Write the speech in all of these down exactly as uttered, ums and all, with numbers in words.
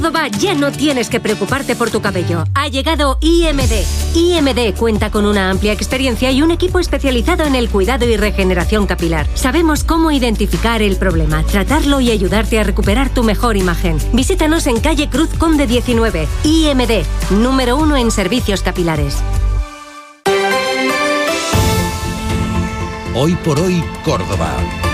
Córdoba ya no tienes que preocuparte por tu cabello. Ha llegado I M D. I M D cuenta con una amplia experiencia y un equipo especializado en el cuidado y regeneración capilar. Sabemos cómo identificar el problema, tratarlo y ayudarte a recuperar tu mejor imagen. Visítanos en calle Cruz Conde diecinueve. I M D, número uno en servicios capilares. Hoy por hoy, Córdoba.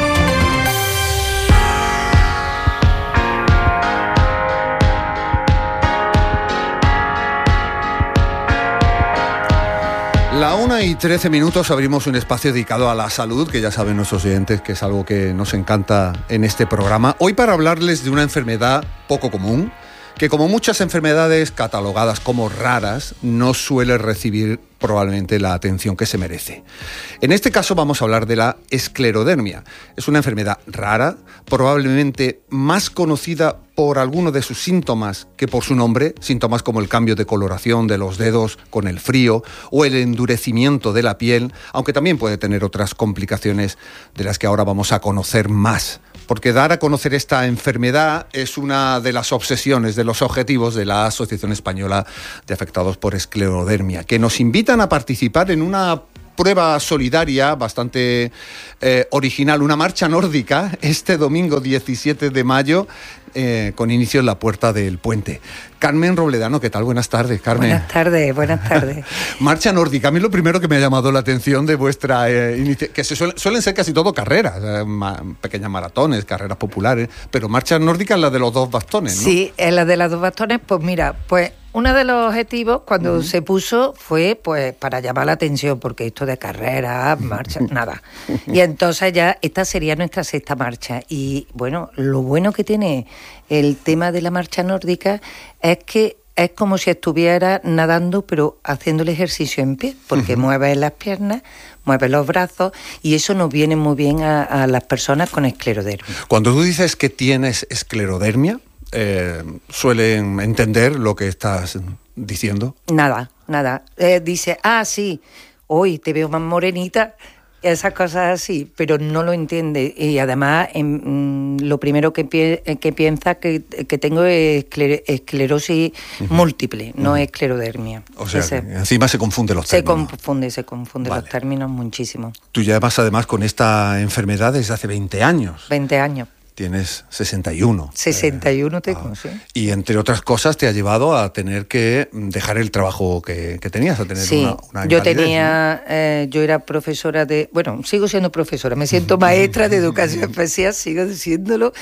La una y trece minutos abrimos un espacio dedicado a la salud, que ya saben nuestros oyentes que es algo que nos encanta en este programa. Hoy para hablarles de una enfermedad poco común, que como muchas enfermedades catalogadas como raras, no suele recibir probablemente la atención que se merece. En este caso vamos a hablar de la esclerodermia. Es una enfermedad rara, probablemente más conocida por alguno de sus síntomas que por su nombre, síntomas como el cambio de coloración de los dedos con el frío o el endurecimiento de la piel, aunque también puede tener otras complicaciones de las que ahora vamos a conocer más. Porque dar a conocer esta enfermedad es una de las obsesiones, de los objetivos de la Asociación Española de Afectados por Esclerodermia, que nos invitan a participar en una prueba solidaria bastante eh, original, una marcha nórdica, este domingo diecisiete de mayo, eh, con inicio en la Puerta del Puente. Carmen Robledano, ¿qué tal? Buenas tardes, Carmen. Buenas tardes, buenas tardes. Marcha nórdica, a mí lo primero que me ha llamado la atención de vuestra eh, iniciativa, que se suelen, suelen ser casi todo carreras, eh, ma, pequeñas maratones, carreras populares, pero marcha nórdica es la de los dos bastones, ¿no? Sí, es la de los dos bastones, pues mira, pues uno de los objetivos cuando uh-huh. se puso fue pues para llamar la atención, porque esto de carreras, marcha, nada. Y entonces ya esta sería nuestra sexta marcha. Y bueno, lo bueno que tiene el tema de la marcha nórdica es que es como si estuviera nadando, pero haciendo el ejercicio en pie, porque uh-huh. mueves las piernas, mueves los brazos, y eso nos viene muy bien a, a las personas con esclerodermia. Cuando tú dices que tienes esclerodermia, Eh, ¿suelen entender lo que estás diciendo? Nada, nada. Eh, dice, ah, sí, hoy te veo más morenita, esas cosas así, pero no lo entiende. Y además, en, lo primero que, pi- que piensa que, que tengo es escler- esclerosis uh-huh. múltiple, no uh-huh. esclerodermia. O sea, Ese, encima se confunden los se términos. Se confunde, se confunde vale. los términos muchísimo. Tú llevas además con esta enfermedad desde hace veinte años. veinte años. Tienes sesenta y uno. sesenta y uno eh, tengo, ah, sí. Y entre otras cosas te ha llevado a tener que dejar el trabajo que, que tenías, a tener sí, una, una yo invalidez, tenía, ¿no? eh, yo era profesora de, bueno, sigo siendo profesora, me siento maestra de educación especial, sigo diciéndolo,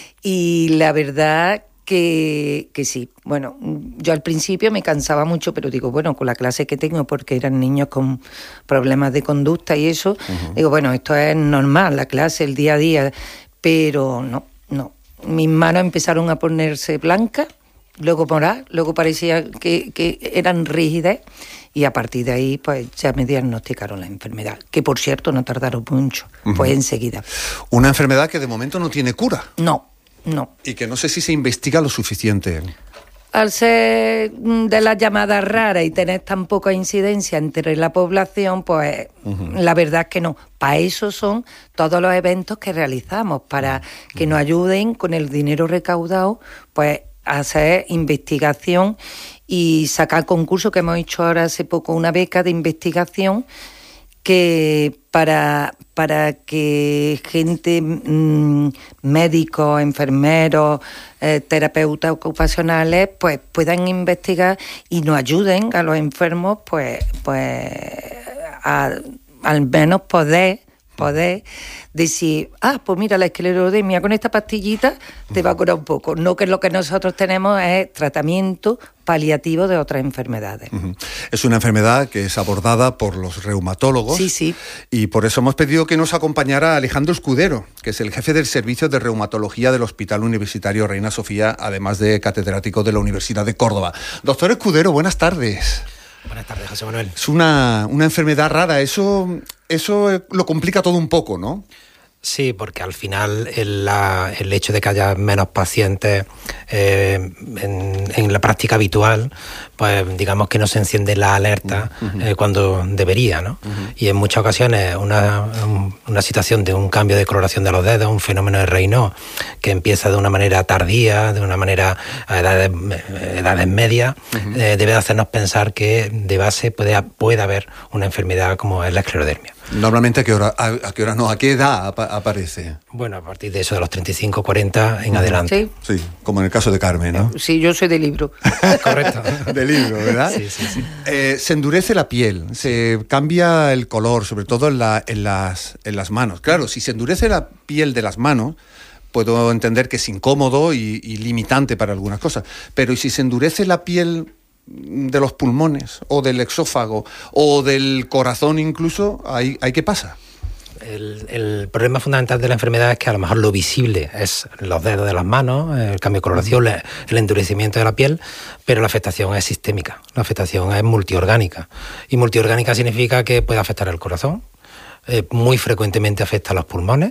y la verdad que, que sí. Bueno, yo al principio me cansaba mucho, pero digo, bueno, con la clase que tengo, porque eran niños con problemas de conducta y eso, uh-huh. digo, bueno, esto es normal, la clase, el día a día. Pero no, no. Mis manos empezaron a ponerse blancas, luego moradas, luego parecía que, que eran rígidas, y a partir de ahí pues ya me diagnosticaron la enfermedad, que por cierto no tardaron mucho, uh-huh. pues enseguida. Una enfermedad que de momento no tiene cura. No, no. Y que no sé si se investiga lo suficiente. Al ser de las llamadas raras y tener tan poca incidencia entre la población, pues uh-huh. la verdad es que no. Para eso son todos los eventos que realizamos, para uh-huh. que nos ayuden con el dinero recaudado, pues a hacer investigación y sacar concursos, que hemos hecho ahora hace poco una beca de investigación, que para, para que gente, mmm, médicos, enfermeros, eh, terapeutas ocupacionales, pues puedan investigar y nos ayuden a los enfermos, pues, pues a, al menos poder, poder decir, ah, pues mira, la esclerodermia con esta pastillita te va a curar un poco. No, que lo que nosotros tenemos es tratamiento paliativo de otras enfermedades. Uh-huh. Es una enfermedad que es abordada por los reumatólogos. Sí, sí. Y por eso hemos pedido que nos acompañara Alejandro Escudero, que es el jefe del Servicio de Reumatología del Hospital Universitario Reina Sofía, además de catedrático de la Universidad de Córdoba. Doctor Escudero, buenas tardes. Buenas tardes, José Manuel. Es una, una enfermedad rara, eso, eso lo complica todo un poco, ¿no? Sí, porque al final el, la, el hecho de que haya menos pacientes eh, en, en la práctica habitual, pues digamos que no se enciende la alerta uh-huh. eh, cuando debería, ¿no? Uh-huh. Y en muchas ocasiones una, una situación de un cambio de coloración de los dedos, un fenómeno de Raynaud, que empieza de una manera tardía, de una manera a edades, edades medias, uh-huh. eh, debe hacernos pensar que de base puede, puede haber una enfermedad como es la esclerodermia. Normalmente, ¿a qué hora, a, a qué hora no? ¿A qué edad ap- aparece? Bueno, a partir de eso, de los treinta y cinco, cuarenta en adelante. Sí. Sí, como en el caso de Carmen, ¿no? Sí, yo soy de libro. Correcto. De libro, ¿verdad? Sí, sí, sí. Eh, se endurece la piel, se cambia el color, sobre todo en, la, en, las, en las manos. Claro, si se endurece la piel de las manos, puedo entender que es incómodo y, y limitante para algunas cosas. Pero ¿y si se endurece la piel de los pulmones o del exófago o del corazón incluso? ¿Ahí, ahí qué pasa? El, el problema fundamental de la enfermedad es que a lo mejor lo visible es los dedos de las manos, el cambio de coloración, el, el endurecimiento de la piel, pero la afectación es sistémica, la afectación es multiorgánica. Y multiorgánica significa que puede afectar el corazón, eh, muy frecuentemente afecta a los pulmones,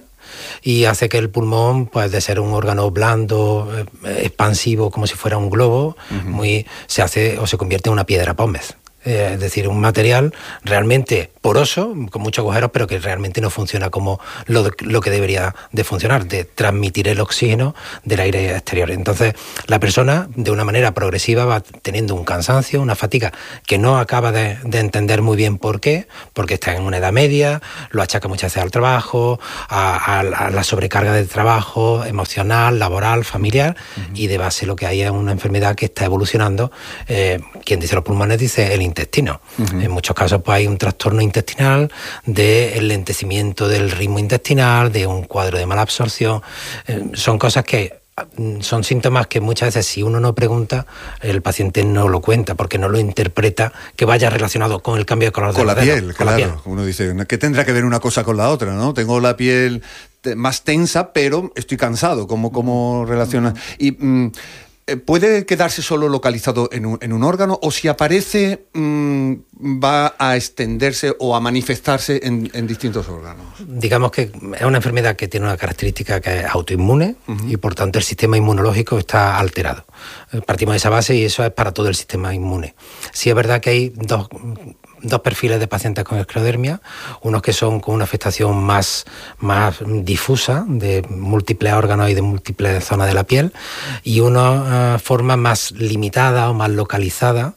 y hace que el pulmón, pues de ser un órgano blando, eh, expansivo, como si fuera un globo, uh-huh. muy se hace o se convierte en una piedra pómez. Eh, es decir, un material realmente poroso, con muchos agujeros, pero que realmente no funciona como lo, lo que debería de funcionar, de transmitir el oxígeno del aire exterior. Entonces, la persona, de una manera progresiva, va teniendo un cansancio, una fatiga que no acaba de, de entender muy bien por qué, porque está en una edad media, lo achaca muchas veces al trabajo, a, a, a la sobrecarga del trabajo emocional, laboral, familiar, uh-huh. y de base lo que hay es una enfermedad que está evolucionando. Eh, quien dice los pulmones dice el intestino. Uh-huh. En muchos casos pues hay un trastorno intestinal, de enlentecimiento del ritmo intestinal, de un cuadro de mala absorción. Eh, son cosas que son síntomas que muchas veces, si uno no pregunta, el paciente no lo cuenta porque no lo interpreta que vaya relacionado con el cambio de color con de la piel, con claro. la piel. Uno dice, ¿qué tendrá que ver una cosa con la otra, no? Tengo la piel más tensa, pero estoy cansado. ¿Cómo, cómo relaciona? Y mm, ¿puede quedarse solo localizado en un, en un órgano, o si aparece mmm, va a extenderse o a manifestarse en, en distintos órganos? Digamos que es una enfermedad que tiene una característica que es autoinmune, uh-huh. y por tanto el sistema inmunológico está alterado. Partimos de esa base y eso es para todo el sistema inmune. Sí es verdad que hay dos... dos perfiles de pacientes con esclerodermia, unos que son con una afectación más, más difusa de múltiples órganos y de múltiples zonas de la piel, y una uh, forma más limitada o más localizada,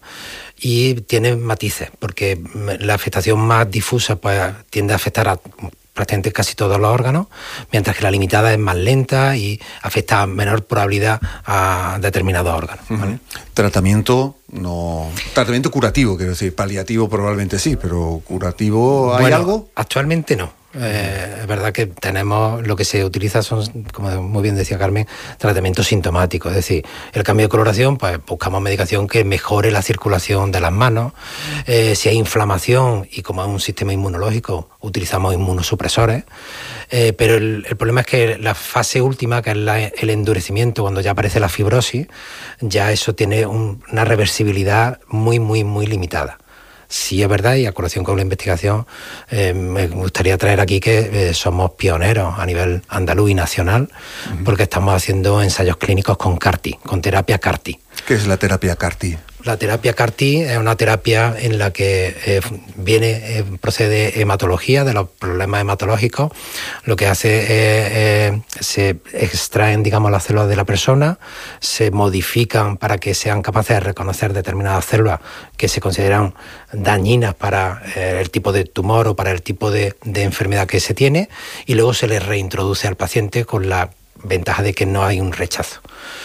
y tiene matices, porque la afectación más difusa pues tiende a afectar a prácticamente casi todos los órganos, mientras que la limitada es más lenta y afecta a menor probabilidad a determinados órganos. ¿Vale? Uh-huh. Tratamiento no, tratamiento curativo, quiero decir, paliativo probablemente sí, pero curativo, ¿hay bueno, algo? Actualmente no. Eh, es verdad que tenemos, lo que se utiliza son, como muy bien decía Carmen, tratamientos sintomáticos, es decir, el cambio de coloración, pues buscamos medicación que mejore la circulación de las manos. Eh, si hay inflamación, y como es un sistema inmunológico, utilizamos inmunosupresores, eh, pero el, el problema es que la fase última, que es la, el endurecimiento, cuando ya aparece la fibrosis, ya eso tiene un, una reversibilidad muy, muy, muy limitada. Sí es verdad, y a colación con la investigación, eh, me gustaría traer aquí que eh, somos pioneros a nivel andaluz y nacional, uh-huh. porque estamos haciendo ensayos clínicos con C A R T I, con terapia C A R T I. ¿Qué es la terapia C A R T I? La terapia C A R T I es una terapia en la que eh, viene, eh, procede hematología, de los problemas hematológicos. Lo que hace es, eh, se extraen, digamos, las células de la persona, se modifican para que sean capaces de reconocer determinadas células que se consideran dañinas para eh, el tipo de tumor o para el tipo de, de enfermedad que se tiene, y luego se le reintroduce al paciente con la ventaja de que no hay un rechazo.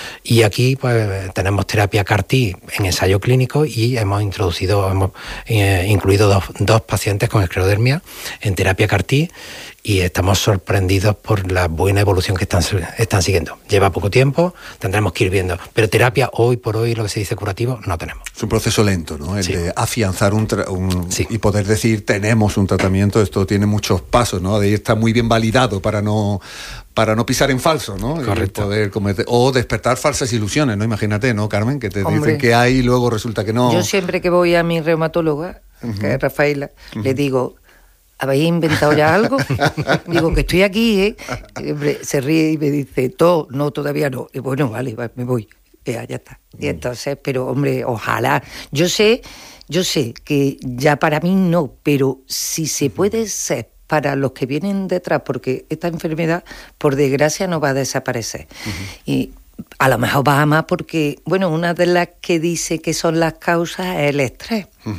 Y aquí pues tenemos terapia C A R T I en ensayo clínico, y hemos introducido, hemos eh, incluido dos, dos pacientes con esclerodermia en terapia C A R T I, y estamos sorprendidos por la buena evolución que están, están siguiendo. Lleva poco tiempo, tendremos que ir viendo, pero terapia hoy por hoy, lo que se dice curativo, no tenemos. Es un proceso lento, ¿no? El sí. de afianzar un, tra- un sí. y poder decir tenemos un tratamiento. Esto tiene muchos pasos, ¿no? De ahí está muy bien validado para no para no pisar en falso, ¿no? Correcto. Y poder cometer, o despertar falsas ilusiones, ¿no? Imagínate, ¿no, Carmen? Que te Hombre, dicen que hay y luego resulta que no. Yo siempre que voy a mi reumatóloga, uh-huh. que es Rafaela, uh-huh. le digo, ¿habéis inventado ya algo? Digo, que estoy aquí, ¿eh? Y, hombre, se ríe y me dice, todo, no, todavía no. Y bueno, vale, vale, me voy. Ya, ya está. Y entonces, pero hombre, ojalá. Yo sé, yo sé que ya para mí no, pero si se puede ser para los que vienen detrás, porque esta enfermedad, por desgracia, no va a desaparecer. Uh-huh. Y a lo mejor va a más porque, bueno, una de las que dice que son las causas es el estrés. Uh-huh.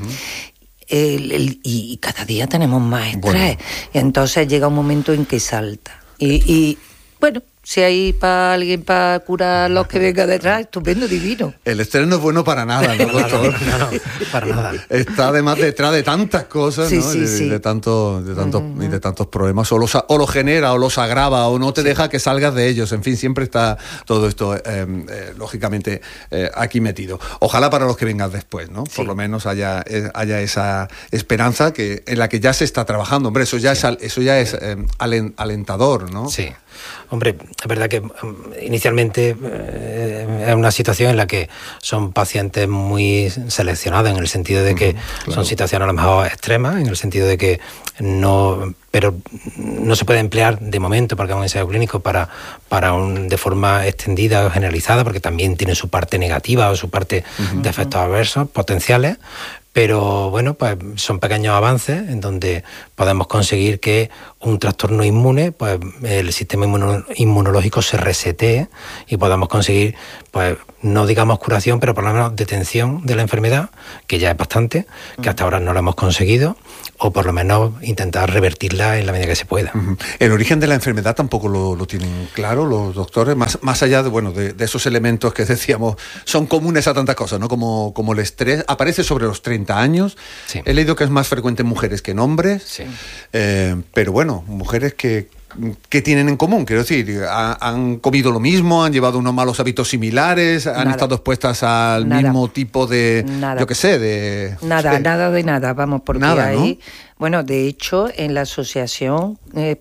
El, el, y cada día tenemos más estrés. Bueno. Y entonces llega un momento en que salta. Y, y bueno, si hay para alguien para curar los que venga detrás, estupendo, divino. El estrés no es bueno para nada, ¿no, doctor? No, no, para nada. Está además detrás de tantas cosas, sí, ¿no? Sí, de, sí. de, tanto, de, tantos, uh-huh. y de tantos problemas. O los, o los genera, o los agrava, o no te sí. deja que salgas de ellos. En fin, siempre está todo esto, eh, eh, lógicamente, eh, aquí metido. Ojalá para los que vengan después, ¿no? Sí. Por lo menos haya, eh, haya esa esperanza que en la que ya se está trabajando. Hombre, eso ya sí. es, eso ya es eh, alentador, ¿no? Sí. Hombre, es verdad que inicialmente eh, es una situación en la que son pacientes muy seleccionados, en el sentido de que uh-huh, claro. son situaciones a lo mejor extremas, en el sentido de que no, pero no se puede emplear de momento porque es un ensayo clínico para, para un, de forma extendida o generalizada, porque también tiene su parte negativa o su parte uh-huh. de efectos adversos potenciales. Pero bueno, pues son pequeños avances en donde podemos conseguir que un trastorno inmune, pues el sistema inmuno, inmunológico se resetee y podamos conseguir, pues no digamos curación, pero por lo menos detención de la enfermedad, que ya es bastante, que hasta ahora no lo hemos conseguido, o por lo menos intentar revertirla en la medida que se pueda. Uh-huh. El origen de la enfermedad tampoco lo, lo tienen claro los doctores, más, más allá de, bueno, de, de esos elementos que decíamos son comunes a tantas cosas, ¿no? Como, como el estrés. Aparece sobre los treinta años. Sí. He leído que es más frecuente en mujeres que en hombres. Sí. Eh, pero bueno, mujeres que ¿qué tienen en común? Quiero decir, ¿han comido lo mismo? ¿Han llevado unos malos hábitos similares? ¿Han nada. estado expuestas al nada. mismo tipo de, nada. yo qué sé, de... Nada, de... nada de nada, vamos, porque nada, ahí... ¿no? Bueno, de hecho, en la Asociación